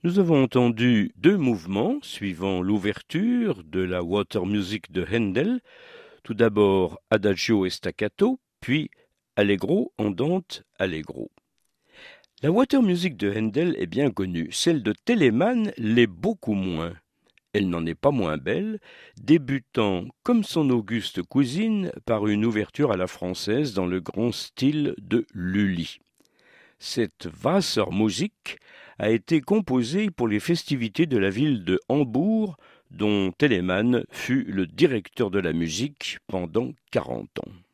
Nous avons entendu deux mouvements suivant l'ouverture de la Water Music de Handel. Tout d'abord Adagio et staccato, puis Allegro, andante, allegro. La Water Music de Handel est bien connue, celle de Telemann l'est beaucoup moins. Elle n'en est pas moins belle, débutant comme son auguste cousine par une ouverture à la française dans le grand style de Lully. Cette Wassermusik a été composée pour les festivités de la ville de Hambourg, dont Telemann fut le directeur de la musique pendant 40 ans.